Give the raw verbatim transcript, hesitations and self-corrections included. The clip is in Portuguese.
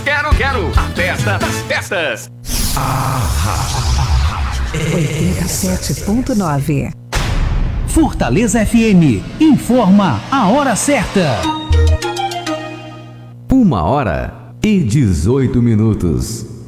Quero, quero, a festa das festas. oitenta e sete ponto nove. Fortaleza F M informa a hora certa. Uma hora e dezoito minutos.